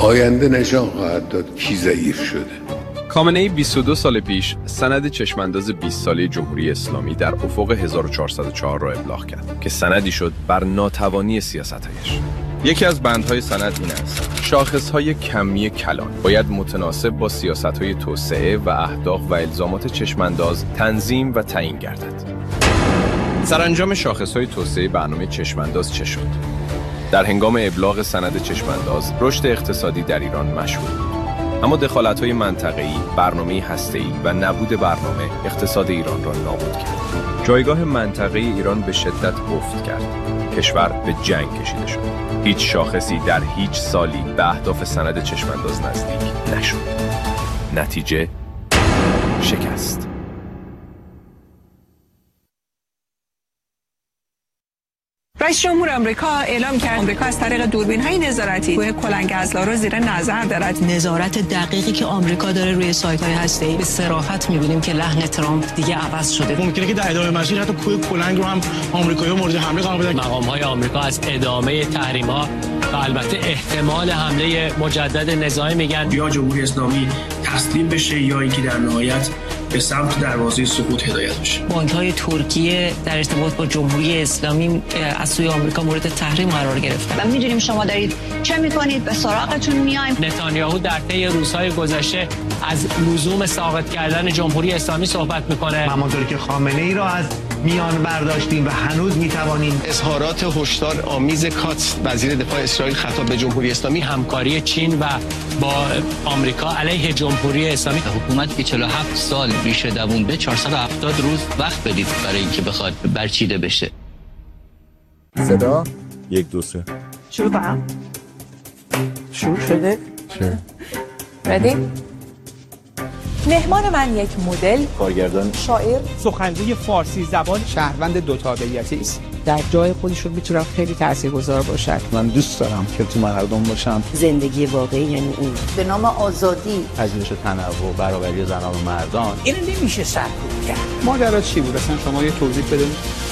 آینده نشان خواهد داد کی ضعیف شده. خامنه‌ای 22 سال پیش سند چشمانداز 20 ساله جمهوری اسلامی در افق 1404 را ابلاغ کرد که سندی شد بر ناتوانی سیاست‌هایش. یکی از بندهای سند این است: شاخص‌های کمی کلان باید متناسب با سیاست‌های توسعه و اهداف و الزامات چشمانداز تنظیم و تعیین گردد. سرانجام شاخص‌های توسعه برنامه چشمانداز چه شد؟ در هنگام ابلاغ سند چشمانداز، رشد اقتصادی در ایران مشهود بود. اما دخالت‌های منطقه‌ای، برنامه هسته‌ای و نبود برنامه اقتصاد ایران را نابود کرد. جایگاه منطقه ایران به شدت افت کرد. کشور به جنگ کشیده شد. هیچ شاخصی در هیچ سالی به اهداف سند چشمانداز نزدیک نشد. نتیجه شکست. رئیس جمهور آمریکا اعلام کرد آمریکا از طریق دوربین‌های نظارتی روی کلنگ ازلا رو زیر نظر دارد. نظارت دقیقی که آمریکا داره روی سایت‌های هسته‌ای، به صراحت می‌بینیم که لحن ترامپ دیگه عوض شده. ممکنه که در ادامه مسیر حتی کوه کلنگ رو هم آمریکایی‌ها مورد حمله قرار بدن. مقام‌های آمریکا از ادامه تحریم‌ها و البته احتمال حمله مجدد نظامی میگن یا جمهوری اسلامی تسلیم بشه یا اینکه در نهایت به سمت دروازه سقوط هدایت بشه. بانک‌های ترکیه در ارتباط با جمهوری اسلامی از سوی آمریکا مورد تحریم قرار گرفتن. و می‌دونیم شما دارید چه می‌کنید، به سراغتون میایم. نتانیاهو در طی روزهای گذشته از لزوم ساقط کردن جمهوری اسلامی صحبت می‌کنه. همانطوری که خامنه‌ای را از میان برداشتیم و هنوز می‌توانیم. اظهارات هشدار آمیز کاتس وزیر دفاع اسرائیل خطاب به جمهوری اسلامی، همکاری چین و با آمریکا علیه جمهوری اسلامی. حکومت که 47 سال ریشه دوونده 470 روز وقت بدید برای اینکه بخواد برچیده بشه. صدا 1 2 3 شروع کنم. شروع شده؟ چه؟ ردی؟ مهمان من یک مدل، کارگردان، شاعر، سخنگوی فارسی زبان، شهروند دو تابعیتی است. در جای خودشون میتونن خیلی تاثیرگذار باشن. من دوست دارم که تو مردم باشم. زندگی واقعی یعنی این. به نام آزادی، پذیرش تنوع، برابری زنان و مردان. این نمیشه سرکوب کرد. ماجرا چی بود اصلا؟ شما یه توضیح بدید.